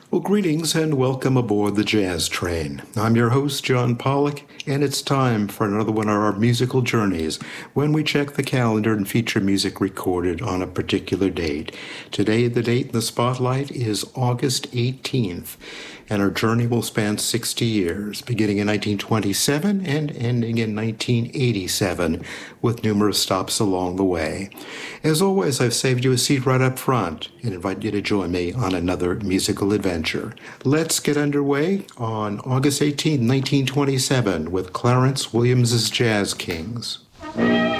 Well, greetings and welcome aboard the Jazz Train. I'm your host, John Pollock, and it's time for another one of our musical journeys when we check the calendar and feature music recorded on a particular date. Today, the date in the spotlight is August 18th, and our journey will span 60 years, beginning in 1927 and ending in 1987, with numerous stops along the way. As always, I've saved you a seat right up front and invite you to join me on another musical adventure. Let's get underway on August 18, 1927, with Clarence Williams' Jazz Kings.